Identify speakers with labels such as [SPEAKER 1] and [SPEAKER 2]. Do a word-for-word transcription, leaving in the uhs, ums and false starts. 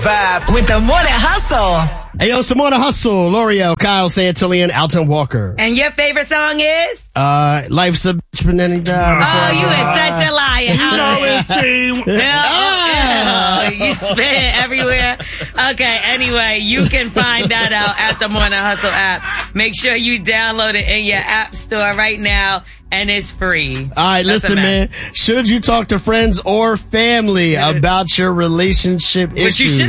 [SPEAKER 1] Vibe with the Morning Hustle.
[SPEAKER 2] Hey, yo, it's the Morning Hustle. L'Oreal, Kyle Santillian, Alton Walker.
[SPEAKER 3] And your favorite song is?
[SPEAKER 2] Uh, Life's a Bitch, but then he died.
[SPEAKER 3] Oh, you is such a liar.
[SPEAKER 2] You know it, team.
[SPEAKER 3] Oh, you spit everywhere. Okay, anyway, you can find that out at the Morning Hustle app. Make sure you download it in your app store right now, and it's free.
[SPEAKER 2] All right,
[SPEAKER 3] That's
[SPEAKER 2] listen, man. Should you talk to friends or family about your relationship
[SPEAKER 3] Which
[SPEAKER 2] issues?
[SPEAKER 3] you should